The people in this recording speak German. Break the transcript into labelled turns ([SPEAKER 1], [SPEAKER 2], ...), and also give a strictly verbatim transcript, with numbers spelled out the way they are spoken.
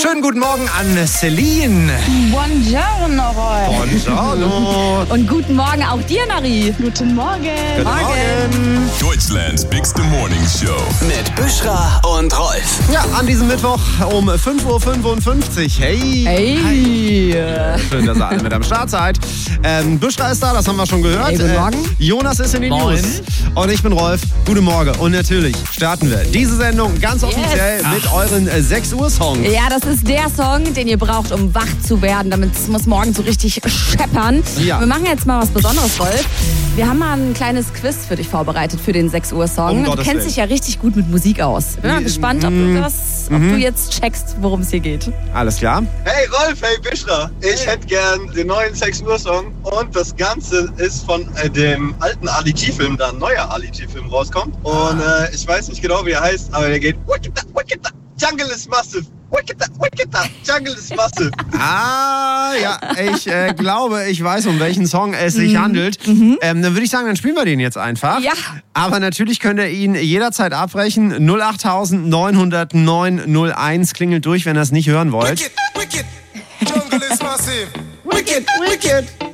[SPEAKER 1] Schönen guten Morgen an Celine.
[SPEAKER 2] Buongiorno, Roy.
[SPEAKER 1] Buongiorno.
[SPEAKER 2] Und guten Morgen auch dir, Nari.
[SPEAKER 3] Guten Morgen.
[SPEAKER 1] Guten Morgen.
[SPEAKER 4] Deutschlands Big Morning Show.
[SPEAKER 5] Mit Büschra und Rolf.
[SPEAKER 1] Ja, an diesem Mittwoch um fünf Uhr fünfundfünfzig. Hey.
[SPEAKER 2] Hey.
[SPEAKER 1] Schön, dass ihr alle mit am Start seid. Ähm, Büschra ist da, das haben wir schon gehört.
[SPEAKER 2] Hey, guten Morgen.
[SPEAKER 1] Äh, Jonas ist in den
[SPEAKER 2] Moin.
[SPEAKER 1] News. Und ich bin Rolf. Guten Morgen. Und natürlich starten wir diese Sendung ganz offiziell
[SPEAKER 2] Yes.
[SPEAKER 1] mit euren äh, sechs Uhr Songs.
[SPEAKER 2] Ja, das ist der Song, den ihr braucht, um wach zu werden, damit es muss morgen so richtig scheppern.
[SPEAKER 1] Ja.
[SPEAKER 2] Wir machen jetzt mal was Besonderes, Rolf. Wir haben mal ein kleines Quiz für dich vorbereitet für den sechs Uhr Song.
[SPEAKER 1] Um
[SPEAKER 2] du
[SPEAKER 1] Gottes
[SPEAKER 2] kennst
[SPEAKER 1] Willen.
[SPEAKER 2] dich ja richtig gut mit Musik aus. Bin mal gespannt, ob du das, ob du jetzt checkst, worum es hier geht.
[SPEAKER 1] Alles klar?
[SPEAKER 6] Hey Rolf, hey Büschra. Ich hätte gern den neuen sechs Uhr Song und das Ganze ist von äh, dem alten Ali G-Film, da ein neuer Ali G-Film rauskommt. Und äh, ich weiß nicht genau, wie er heißt, aber der geht Wicked, Wicked, Jungle is massive. Wicked, Wicked, Jungle is massive.
[SPEAKER 1] Ah, ja, ich äh, glaube, ich weiß, um welchen Song es sich handelt. Ähm, dann würde ich sagen, dann spielen wir den jetzt einfach.
[SPEAKER 2] Ja.
[SPEAKER 1] Aber natürlich könnt ihr ihn jederzeit abbrechen. null acht neun null null neun null eins klingelt durch, wenn ihr es nicht hören wollt.
[SPEAKER 4] Wicked, wicked, jungle is massive.
[SPEAKER 1] Wicked, wicked.